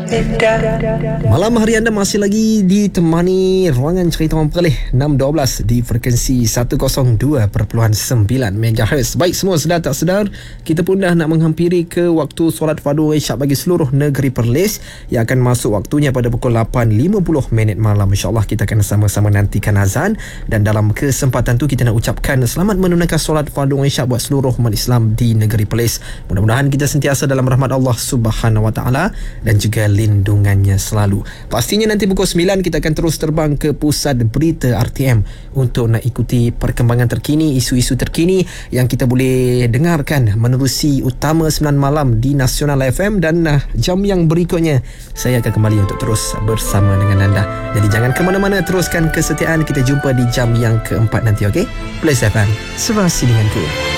Malam hari anda masih lagi ditemani ruangan cerita orang Perlis 6.12 di frekuensi 102.9 MHz. Baik, semua sedar tak sedar, kita pun dah nak menghampiri ke waktu solat fardu isyak bagi seluruh negeri Perlis yang akan masuk waktunya pada pukul 8.50 malam. InsyaAllah kita akan sama-sama nantikan azan, dan dalam kesempatan tu kita nak ucapkan selamat menunaikan solat fardu isyak buat seluruh umat Islam di negeri Perlis. Mudah-mudahan kita sentiasa dalam rahmat Allah Subhanahu Wa Taala dan juga lindungannya selalu. Pastinya nanti pukul 9 kita akan terus terbang ke pusat berita RTM untuk nak ikuti perkembangan terkini, isu-isu terkini yang kita boleh dengarkan menerusi utama 9 malam di Nasional FM. Dan jam yang berikutnya saya akan kembali untuk terus bersama dengan anda. Jadi jangan ke mana-mana, teruskan kesetiaan. Kita jumpa di jam yang keempat nanti, okey? Plus FM, serasi denganku.